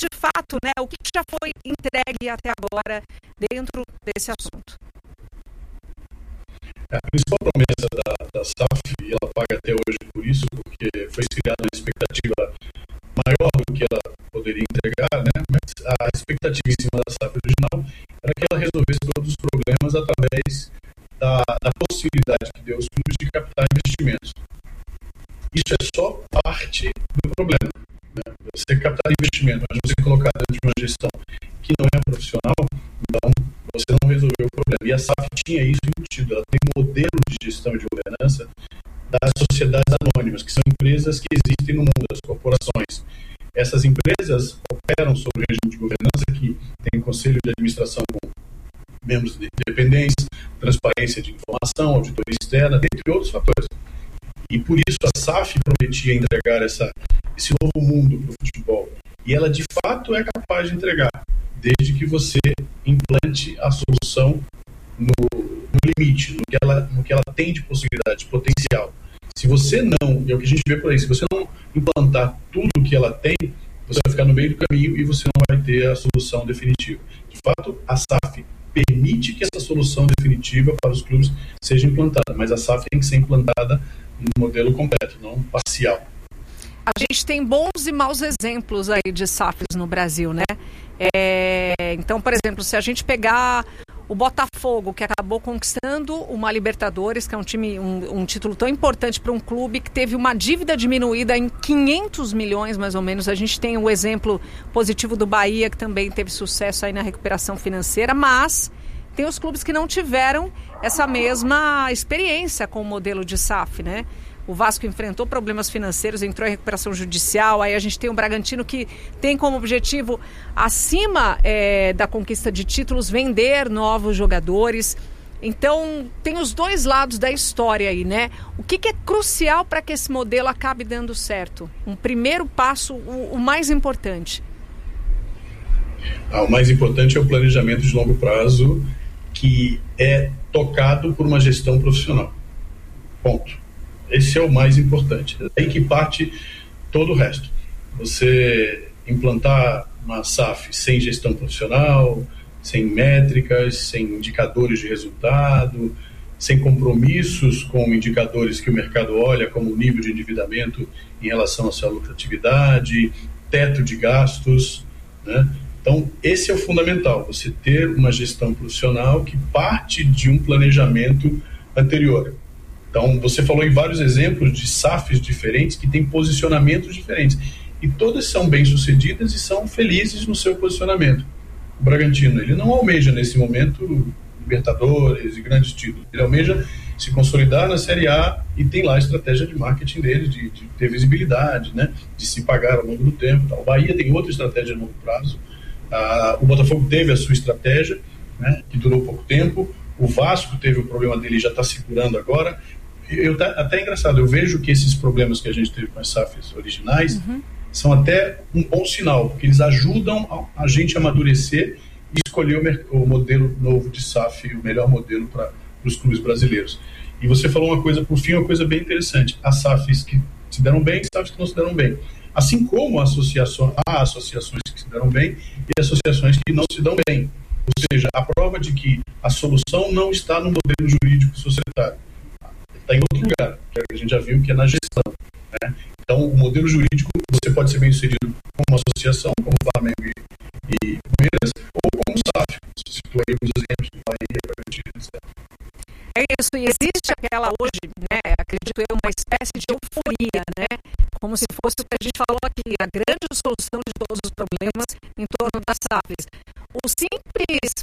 de fato, né, o que já foi entregue até agora dentro desse assunto? A principal promessa da SAF, e ela paga até hoje por isso, porque foi criada uma expectativa maior do que ela poderia entregar, né? Mas a expectativa em cima da SAF original era que ela resolvesse todos os problemas através da possibilidade que deu aos clubes de captar investimentos. Isso é só parte do problema, né? Você captar investimento, mas você colocar dentro de uma gestão que não é profissional, então você não resolveu o problema. E a SAF tinha isso embutido. Ela tem um modelo de gestão e de governança das sociedades anônimas, que são empresas que existem no mundo, as corporações. Essas empresas operam sobre o regime de governança que tem conselho de administração com membros independentes, transparência de informação, auditoria externa, dentre outros fatores. E por isso a SAF prometia entregar esse novo mundo para o futebol. E ela de fato é capaz de entregar, desde que você implante a solução no limite, no que ela tem de possibilidade, de potencial. Se você não, é o que a gente vê por aí, se você não implantar tudo o que ela tem, você vai ficar no meio do caminho e você não vai ter a solução definitiva. De fato, a SAF permite que essa solução definitiva para os clubes seja implantada, mas a SAF tem que ser implantada no modelo completo, não parcial. A gente tem bons e maus exemplos aí de SAFs no Brasil, né? Então, por exemplo, se a gente pegar o Botafogo, que acabou conquistando uma Libertadores, que é um título tão importante para um clube que teve uma dívida diminuída em 500 milhões, mais ou menos. A gente tem o exemplo positivo do Bahia, que também teve sucesso aí na recuperação financeira, mas tem os clubes que não tiveram essa mesma experiência com o modelo de SAF, né? O Vasco enfrentou problemas financeiros, entrou em recuperação judicial. Aí a gente tem o Bragantino, que tem como objetivo, acima da conquista de títulos, vender novos jogadores. Então, tem os dois lados da história aí, né? O que é crucial para que esse modelo acabe dando certo? Um primeiro passo, o mais importante. O mais importante é o planejamento de longo prazo, que é tocado por uma gestão profissional. Ponto. Esse é o mais importante. É aí que parte todo o resto. Você implantar uma SAF sem gestão profissional, sem métricas, sem indicadores de resultado, sem compromissos com indicadores que o mercado olha, como o nível de endividamento em relação à sua lucratividade, teto de gastos, né? Então, esse é o fundamental, você ter uma gestão profissional que parte de um planejamento anterior. Então, você falou em vários exemplos de SAFs diferentes que têm posicionamentos diferentes. E todas são bem-sucedidas e são felizes no seu posicionamento. O Bragantino, ele não almeja nesse momento Libertadores e grandes títulos. Ele almeja se consolidar na Série A e tem lá a estratégia de marketing dele, de ter visibilidade, né? De se pagar ao longo do tempo. O Bahia tem outra estratégia a longo prazo. O Botafogo teve a sua estratégia, né? Que durou pouco tempo. O Vasco teve o problema dele e já está segurando agora. Até é engraçado, eu vejo que esses problemas que a gente teve com as SAFs originais são até um bom sinal, porque eles ajudam a gente a amadurecer e escolher o modelo novo de SAF, o melhor modelo para os clubes brasileiros. E você falou uma coisa, por fim, uma coisa bem interessante: as SAFs que se deram bem e SAFs que não se deram bem. Assim como há associações que se deram bem e associações que não se dão bem. Ou seja, a prova de que a solução não está no modelo jurídico societário. Está em outro lugar, que a gente já viu que é na gestão, né? Então, o modelo jurídico, você pode ser bem sucedido como associação, como Flamengo e Palmeiras, ou como SAF. Você citou aí alguns exemplos, Bahia, Bragantino, etc. É isso, e existe aquela hoje, né, acredito eu, uma espécie de euforia, né? Como se fosse o que a gente falou aqui, a grande solução de todos os problemas em torno das SAFs. O simples